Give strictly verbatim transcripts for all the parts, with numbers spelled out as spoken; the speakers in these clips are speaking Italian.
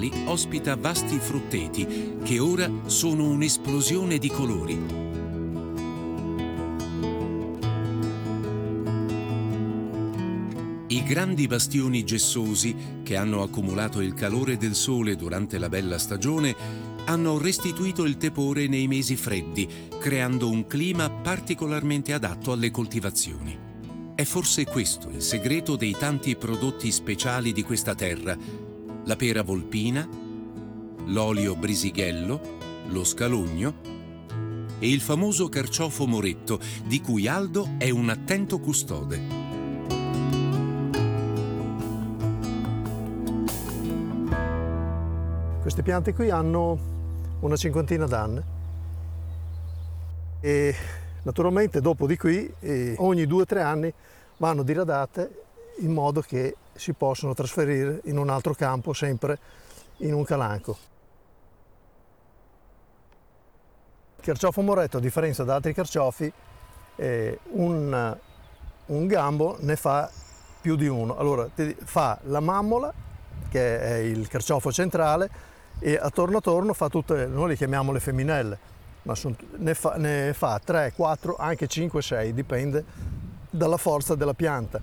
quali ospita vasti frutteti che ora sono un'esplosione di colori. I grandi bastioni gessosi, che hanno accumulato il calore del sole durante la bella stagione, hanno restituito il tepore nei mesi freddi, creando un clima particolarmente adatto alle coltivazioni. È forse questo il segreto dei tanti prodotti speciali di questa terra: la pera volpina, l'olio brisighello, lo scalogno e il famoso carciofo moretto, di cui Aldo è un attento custode. Queste piante qui hanno una cinquantina d'anni e naturalmente dopo di qui eh, ogni due o tre anni vanno diradate in modo che si possano trasferire in un altro campo, sempre in un calanco. Il carciofo moretto, a differenza da altri carciofi, eh, un, un gambo ne fa più di uno. Allora fa la mammola, che è il carciofo centrale, e attorno attorno fa tutte, noi le chiamiamo le femminelle, ma son, ne, fa, ne fa tre, quattro, anche cinque, sei, dipende dalla forza della pianta.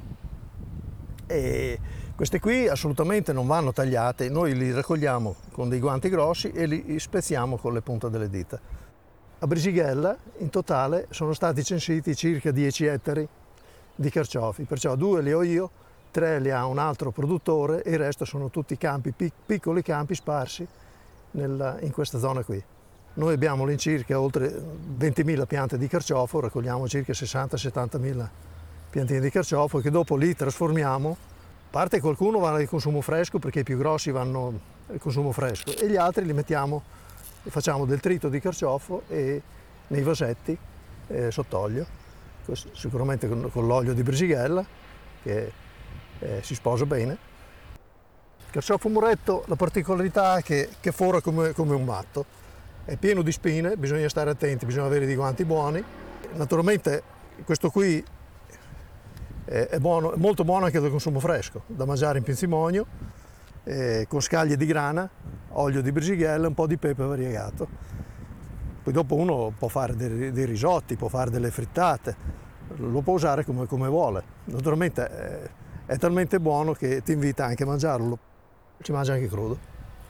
E queste qui assolutamente non vanno tagliate, noi li raccogliamo con dei guanti grossi e li spezziamo con le punte delle dita. A Brisighella in totale sono stati censiti circa dieci ettari di carciofi, perciò due li ho io, tre li ha un altro produttore e il resto sono tutti campi, pic- piccoli campi sparsi nella, in questa zona qui. Noi abbiamo all'incirca oltre ventimila piante di carciofo, raccogliamo circa sessanta settantamila piantine di carciofo che dopo li trasformiamo. A parte qualcuno va al consumo fresco perché i più grossi vanno al consumo fresco e gli altri li mettiamo e facciamo del trito di carciofo e nei vasetti eh, sott'olio, sicuramente con, con l'olio di Brisighella che eh, si sposa bene. Il carciofo moretto, la particolarità è che, che fora come, come un matto, è pieno di spine, bisogna stare attenti, bisogna avere dei guanti buoni. Naturalmente questo qui è, è, buono, è molto buono anche da consumo fresco, da mangiare in pinzimonio, eh, con scaglie di grana, olio di Brisighella e un po' di pepe variegato. Poi dopo uno può fare dei, dei risotti, può fare delle frittate, lo può usare come, come vuole. Naturalmente è, è talmente buono che ti invita anche a mangiarlo. Si mangia anche crudo.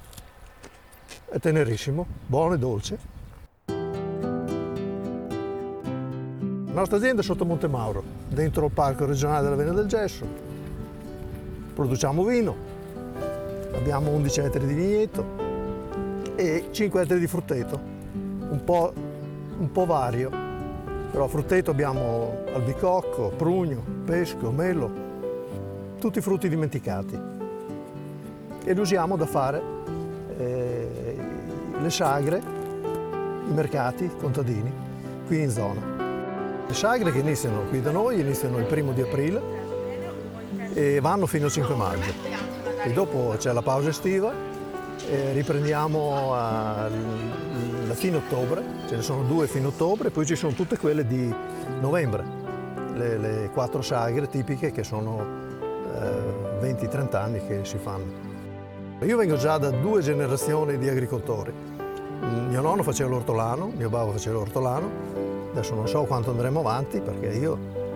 È tenerissimo, buono e dolce. La nostra azienda è sotto Monte Mauro, dentro il Parco Regionale della Vena del Gesso. Produciamo vino, abbiamo undici ettari di vigneto e cinque ettari di frutteto, un po', un po' vario. Però frutteto abbiamo albicocco, prugno, pesco, melo, tutti frutti dimenticati. E li usiamo da fare eh, le sagre, i mercati, i contadini, qui in zona. Le sagre che iniziano qui da noi iniziano il primo di aprile e vanno fino al cinque maggio. E dopo c'è la pausa estiva e riprendiamo a, a fine ottobre, ce ne sono due fine ottobre, poi ci sono tutte quelle di novembre, le, le quattro sagre tipiche che sono eh, venti trenta anni che si fanno. Io vengo già da due generazioni di agricoltori. Mio nonno faceva l'ortolano, mio babbo faceva l'ortolano, adesso non so quanto andremo avanti perché io,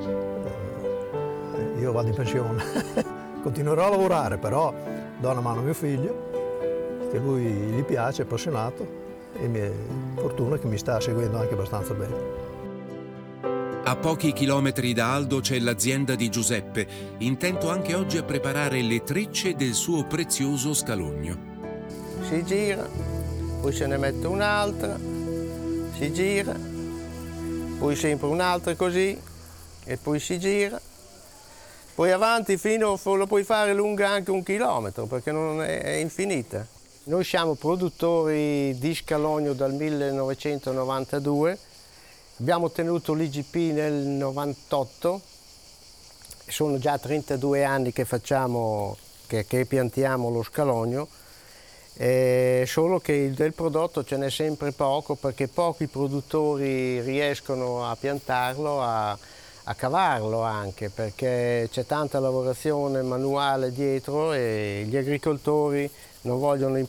eh, io vado in pensione. Continuerò a lavorare, però do una mano a mio figlio, che lui gli piace, è appassionato e mi è fortuna che mi sta seguendo anche abbastanza bene. A pochi chilometri da Aldo c'è l'azienda di Giuseppe, intento anche oggi a preparare le trecce del suo prezioso scalogno. Si gira, poi se ne mette un'altra, si gira, poi sempre un'altra così, e poi si gira. Poi avanti fino, lo puoi fare lunga anche un chilometro, perché non è, è infinita. Noi siamo produttori di scalogno dal millenovecentonovantadue, abbiamo ottenuto l'I G P nel novantotto, sono già trentadue anni che facciamo, che, che piantiamo lo scalogno, eh, solo che del prodotto ce n'è sempre poco perché pochi produttori riescono a piantarlo, a, a cavarlo anche, perché c'è tanta lavorazione manuale dietro e gli agricoltori non vogliono